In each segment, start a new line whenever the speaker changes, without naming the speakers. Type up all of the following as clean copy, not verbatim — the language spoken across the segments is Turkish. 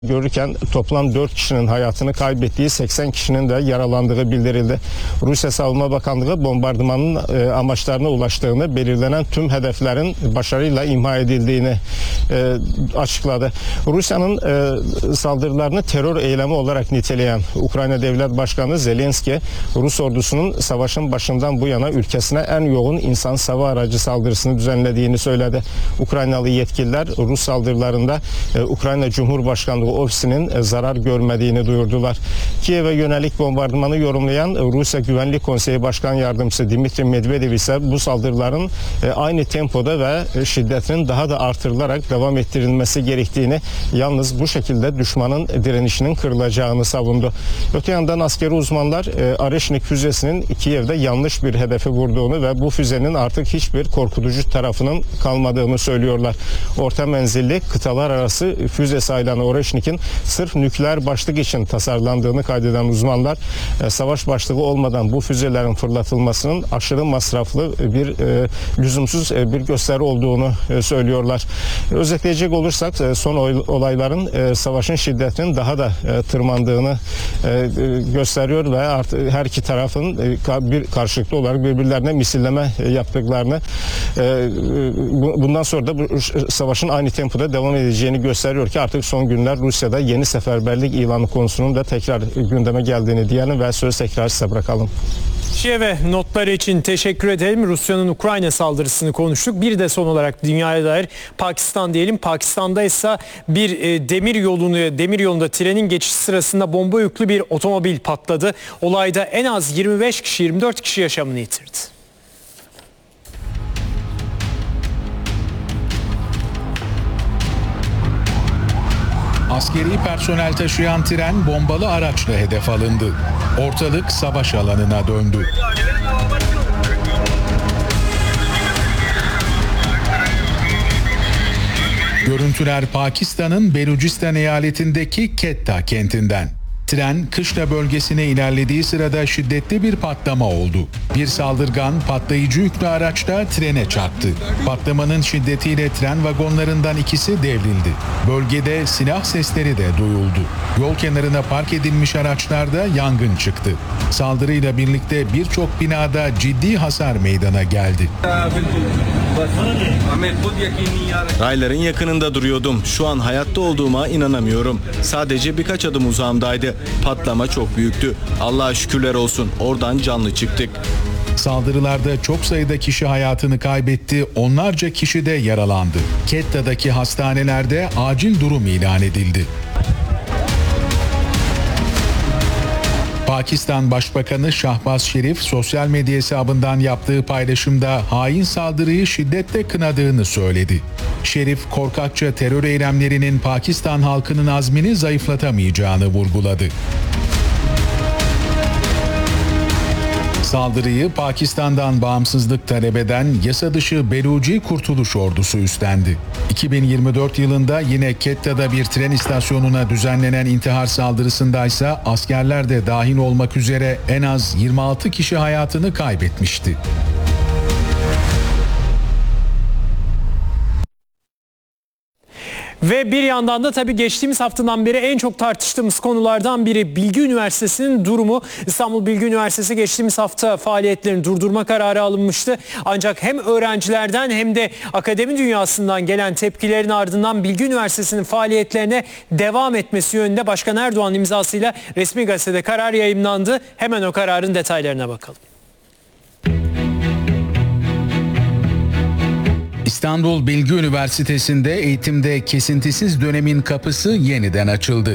görürken toplam 4 kişinin hayatını kaybettiği, 80 kişinin de yaralandığı bildirildi. Rusya Savunma Bakanlığı bombardımanın amaçlarına ulaştığını, belirlenen tüm hedeflerin başarıyla imha edildiğini açıkladı. Rusya'nın saldırılarını terör eylemi olarak niteleyen Ukrayna Devlet Başkanı Zelenski, Rus ordusunun savaşın başından bu yana ülkesine en yoğun insan hava aracı saldırısını düzenlediğini söyledi. Ukraynalı yetkililer Rus saldırılarında Ukrayna Cumhurbaşkanlığı ofisinin zarar görmediğini duyurdular. Kiev'e yönelik bombardımanı yorumlayan Rusya Güvenlik Konseyi Başkan Yardımcısı Dmitri Medvedev ise bu saldırıların aynı tempoda ve şiddetinin daha da artırılarak devam ettirilmesi gerektiğini, yalnız bu şekilde düşmanın direnişinin kırılacağını savundu. Öte yandan askeri uzmanlar Oreşnik füzesinin Kiev'de yanlış bir hedefi vurduğunu ve bu füzenin artık hiçbir korkutucu tarafının kalmadığını söylüyorlar. Orta menzilli kıtalar arası füze sayılan Oreşnik'in sırf nükleer başlık için tasarlandığını kaydeden uzmanlar, savaş başlığı olmadan bu füzelerin fırlatılmasının aşırı masraflı bir lüzumsuz bir gösteri olduğunu söylüyorlar. Özetleyecek olursak son olayların savaşın şiddetinin daha da tırmandığını gösteriyor ve artık her iki tarafın bir karşılıklı olarak birbirlerine misilleme yaptıklarını, bundan sonra da bu savaşın aynı tempoda devam edeceğini gösteriyor ki artık son günler Rusya'da yeni seferberlik ilanı konusunun da tekrar gündeme geldiğini diyelim ve söz tekrar size bırakalım.
Kiev'e notları için teşekkür edelim. Rusya'nın Ukrayna saldırısını konuştuk. Bir de son olarak dünyaya dair Pakistan diyelim. Pakistan'da ise bir demir yolunda trenin geçişi sırasında bomba yüklü bir otomobil patladı. Olayda en az 24 kişi yaşamını yitirdi.
Askeri personel taşıyan tren bombalı araçla hedef alındı. Ortalık savaş alanına döndü. Görüntüler Pakistan'ın Belucistan eyaletindeki Quetta kentinden. Tren Kışla bölgesine ilerlediği sırada şiddetli bir patlama oldu. Bir saldırgan patlayıcı yüklü araçla trene çarptı. Patlamanın şiddetiyle tren vagonlarından ikisi devrildi. Bölgede silah sesleri de duyuldu. Yol kenarına park edilmiş araçlarda yangın çıktı. Saldırıyla birlikte birçok binada ciddi hasar meydana geldi.
Rayların yakınında duruyordum. Şu an hayatta olduğuma inanamıyorum. Sadece birkaç adım uzağımdaydı. Patlama çok büyüktü. Allah'a şükürler olsun. Oradan canlı çıktık.
Saldırılarda çok sayıda kişi hayatını kaybetti, onlarca kişi de yaralandı. Quetta'daki hastanelerde acil durum ilan edildi. Pakistan Başbakanı Şahbaz Şerif sosyal medya hesabından yaptığı paylaşımda hain saldırıyı şiddetle kınadığını söyledi. Şerif korkakça terör eylemlerinin Pakistan halkının azmini zayıflatamayacağını vurguladı. Saldırıyı Pakistan'dan bağımsızlık talep eden yasa dışı Beluci Kurtuluş Ordusu üstlendi. 2024 yılında yine Quetta'da bir tren istasyonuna düzenlenen intihar saldırısındaysa askerler de dahil olmak üzere en az 26 kişi hayatını kaybetmişti.
Ve bir yandan da tabii geçtiğimiz haftadan beri en çok tartıştığımız konulardan biri Bilgi Üniversitesi'nin durumu. İstanbul Bilgi Üniversitesi geçtiğimiz hafta faaliyetlerini durdurma kararı alınmıştı. Ancak hem öğrencilerden hem de akademi dünyasından gelen tepkilerin ardından Bilgi Üniversitesi'nin faaliyetlerine devam etmesi yönünde Başkan Erdoğan imzasıyla resmi gazetede karar yayımlandı. Hemen o kararın detaylarına bakalım.
İstanbul Bilgi Üniversitesi'nde eğitimde kesintisiz dönemin kapısı yeniden açıldı.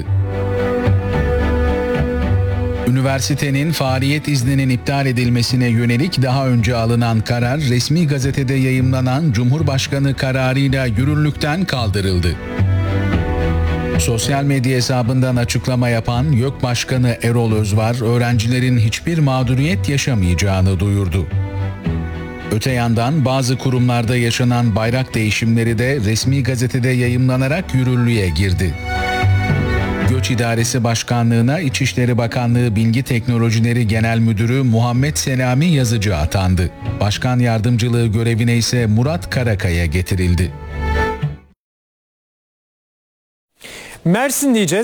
Üniversitenin faaliyet izninin iptal edilmesine yönelik daha önce alınan karar resmi gazetede yayımlanan Cumhurbaşkanı kararıyla yürürlükten kaldırıldı. Sosyal medya hesabından açıklama yapan YÖK Başkanı Erol Özvar, öğrencilerin hiçbir mağduriyet yaşamayacağını duyurdu. Öte yandan bazı kurumlarda yaşanan bayrak değişimleri de resmi gazetede yayımlanarak yürürlüğe girdi. Göç İdaresi Başkanlığı'na İçişleri Bakanlığı Bilgi Teknolojileri Genel Müdürü Muhammed Selami Yazıcı atandı. Başkan Yardımcılığı görevine ise Murat Karakaya getirildi.
Mersin diyeceğiz.